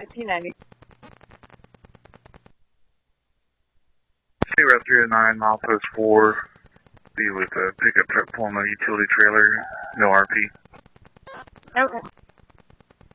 1590. State Route 309, milepost 4. Be with a pickup truck pulling a utility trailer. No RP. Okay.